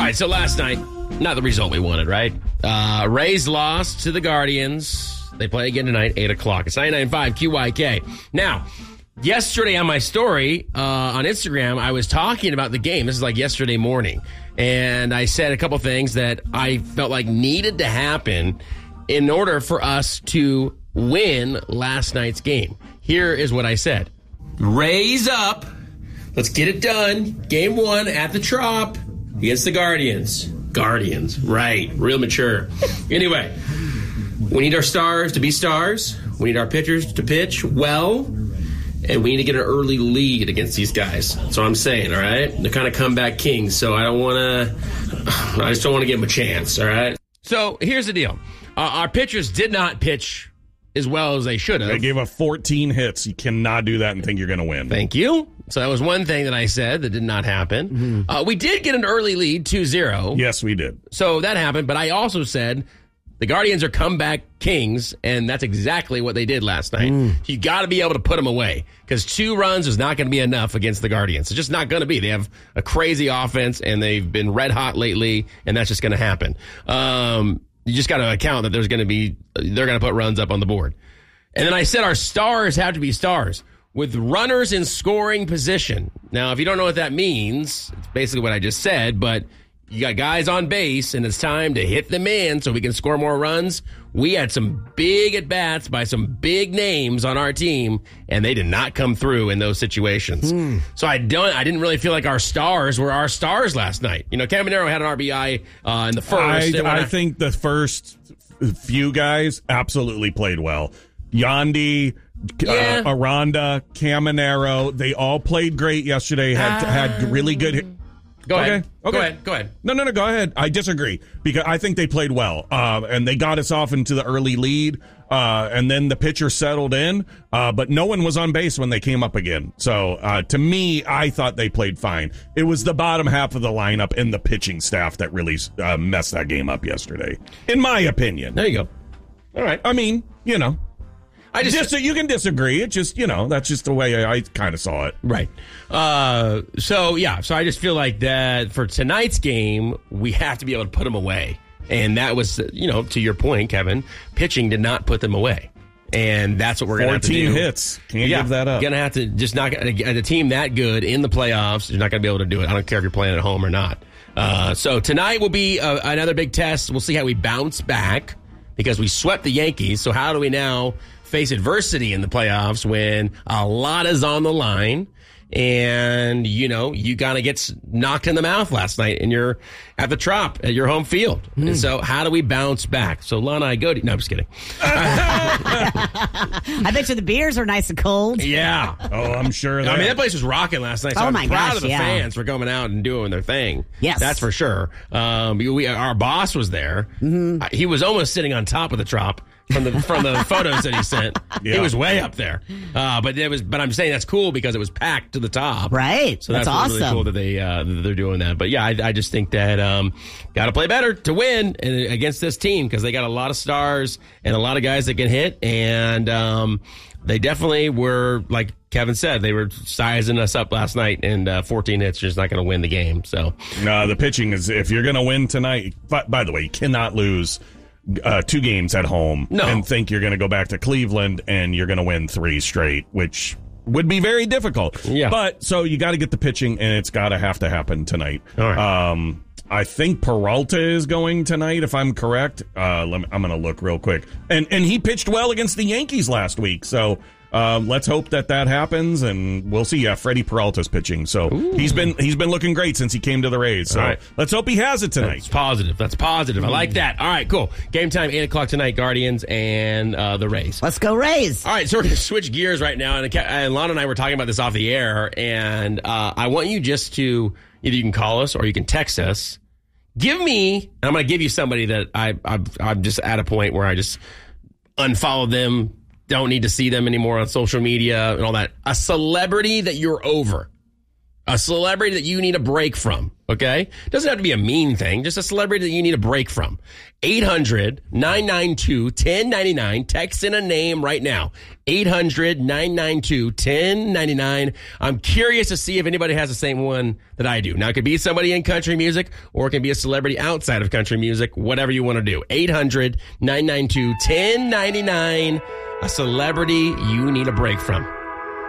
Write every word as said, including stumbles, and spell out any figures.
right, so last night, not the result we wanted, right? Uh, Rays lost to the Guardians. They play again tonight, eight o'clock. It's ninety-nine point five Q Y K. Now, yesterday on my story uh, on Instagram, I was talking about the game. This is like yesterday morning. And I said a couple things that I felt like needed to happen in order for us to win last night's game. Here is what I said. Raise up. Let's get it done. Game one at the Trop against the Guardians. Guardians. Right. Real mature. Anyway, we need our stars to be stars. We need our pitchers to pitch well. And we need to get an early lead against these guys. That's what I'm saying, all right? They're kind of comeback kings, so I don't want to... I just don't want to give them a chance, all right? So here's the deal. Uh, our pitchers did not pitch as well as they should have. They gave up fourteen hits. You cannot do that and think you're going to win. Thank you. So that was one thing that I said that did not happen. Mm-hmm. Uh, we did get an early lead, two zero. Yes, we did. So that happened, but I also said... The Guardians are comeback kings, and that's exactly what they did last night. Mm. You got to be able to put them away because two runs is not going to be enough against the Guardians. It's just not going to be. They have a crazy offense, and they've been red hot lately, and that's just going to happen. Um, you just got to account that there's going to be they're going to put runs up on the board. And then I said our stars have to be stars with runners in scoring position. Now, if you don't know what that means, it's basically what I just said, but. You got guys on base, and it's time to hit them in so we can score more runs. We had some big at-bats by some big names on our team, and they did not come through in those situations. Mm. So I don't. I didn't really feel like our stars were our stars last night. You know, Caminero had an R B I uh, in the first. I, I think the first few guys absolutely played well. Yandy, yeah. uh, Aranda, Caminero, they all played great yesterday, had, uh, had really good... Go okay. ahead. Okay. Go ahead. Go ahead. No, no, no. Go ahead. I disagree because I think they played well, uh, and they got us off into the early lead, uh, and then the pitcher settled in. Uh, but no one was on base when they came up again. So uh, to me, I thought they played fine. It was the bottom half of the lineup and the pitching staff that really uh, messed that game up yesterday, in my opinion. There you go. All right. I mean, you know. I just, just you can disagree. It just, you know, that's just the way I, I kind of saw it. Right. Uh, so, yeah. So I just feel like that for tonight's game, we have to be able to put them away. And that was, you know, to your point, Kevin, pitching did not put them away. And that's what we're going to have to do. fourteen hits. Can't yeah, give that up. Going to have to just not, a team that good in the playoffs, you're not going to be able to do it. I don't care if you're playing at home or not. Uh, so tonight will be uh, another big test. We'll see how we bounce back because we swept the Yankees. So how do we now face adversity in the playoffs when a lot is on the line and, you know, you kind of get knocked in the mouth last night and you're at the Trop at your home field. Mm. And so how do we bounce back? So Lana, I go to... No, I'm just kidding. I bet you the beers are nice and cold. Yeah. Oh, I'm sure. I mean, that place was rocking last night. So oh I'm my proud gosh, of the yeah. fans for coming out and doing their thing. Yes. That's for sure. Um, we, we, our boss was there. Mm-hmm. He was almost sitting on top of the Trop. From the from the photos that he sent, yeah. He was way up there. Uh, but it was. But I'm saying that's cool because it was packed to the top. Right. So that's, that's awesome. Really cool that they uh, that they're doing that. But yeah, I, I just think that um, got to play better to win against this team because they got a lot of stars and a lot of guys that can hit, and um, they definitely were, like Kevin said, they were sizing us up last night, and uh, fourteen hits are just not going to win the game. So no, the pitching is if you're going to win tonight. But by the way, you cannot lose. Uh, two games at home no. and think you're going to go back to Cleveland and you're going to win three straight, which would be very difficult. Yeah. But so you got to get the pitching, and it's got to have to happen tonight. All right. Um, I think Peralta is going tonight, if I'm correct. Uh, let me, I'm going to look real quick, and and he pitched well against the Yankees last week, so. Um, let's hope that that happens, and we'll see. Yeah, Freddie Peralta's pitching, so Ooh. he's been he's been looking great since he came to the Rays. So right. let's hope he has it tonight. That's positive. That's positive. I like that. All right, cool. Game time eight o'clock tonight. Guardians and uh, the Rays. Let's go Rays. All right, so we're going to switch gears right now, and, and Lana and I were talking about this off the air, and uh, I want you just to either you can call us or you can text us. Give me, and I'm going to give you somebody that I I've, I'm just at a point where I just unfollowed them. Don't need to see them anymore on social media and all that. A celebrity that you're over. A celebrity that you need a break from, Okay? Doesn't have to be a mean thing, just a celebrity that you need a break from. eight hundred, nine nine two, one zero nine nine. Text in a name right now. eight hundred, nine nine two, one zero nine nine. I'm curious to see if anybody has the same one that I do. Now, it could be somebody in country music, or it can be a celebrity outside of country music, whatever you want to do. eight hundred, nine nine two, one zero nine nine. A celebrity you need a break from.